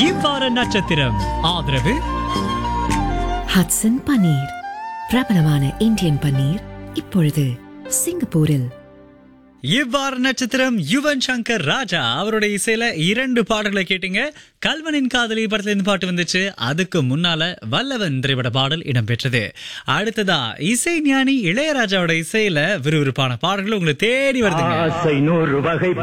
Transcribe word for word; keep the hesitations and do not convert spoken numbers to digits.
இவ்வார நட்சத்திரம் ஆதரவு ஹட்சன் பன்னீர், பிரபலமான இந்தியன் பன்னீர், இப்பொழுது சிங்கப்பூரில். இவ்வாறு நட்சத்திரம் யுவன் சங்கர் ராஜா அவருடைய இசையில இரண்டு பாடல்களை கேட்டீங்க. கல்வனின் காதலி படத்துல இருந்து பாட்டு வந்துச்சு. அதுக்கு முன்னால வல்லவன் திரைப்பட பாடல் இடம்பெற்றது. அடுத்ததா இசை ஞானி இளையராஜாவோட இசையில விறுவிறுப்பான பாடல்கள் உங்களை தேடி வருதுங்க.